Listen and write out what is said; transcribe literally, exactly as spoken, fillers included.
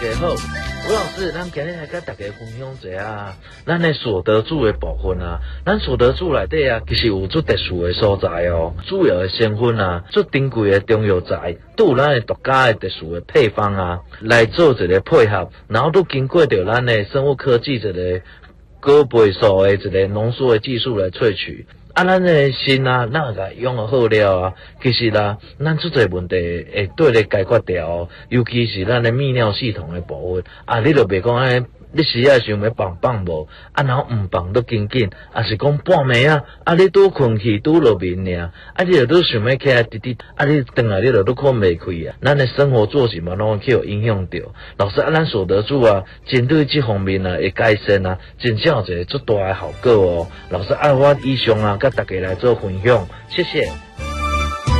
家好，吴老师，咱今日来甲大家分享一下咱的所得住的部分啊。咱所得住内底啊，其实有足特殊的所在哦。主要的成分啊，足珍贵的中药材，都有咱的独家的特殊的配方啊，来做一个配合，然后都经过着咱的生物科技一个高倍数的一个浓缩的技术来萃取。啊，咱的心啊，咱个用好了啊，其实啦，咱出侪问题会对咧解决掉、哦，尤其是咱的泌尿系统的部分啊，你就别讲安，你时啊想要放放无，啊然后唔放都紧紧，啊是讲半暝啊，啊你拄困去拄落眠尔，啊你就拄想要起来滴滴，啊你转来你就拄困袂开啊，咱的生活作息嘛拢会去有影响到。老师啊，咱所得住啊，针对这方面啊的改善啊，真正有一个足大的效果哦。老师啊，我以上啊，甲大家来做分享，谢谢。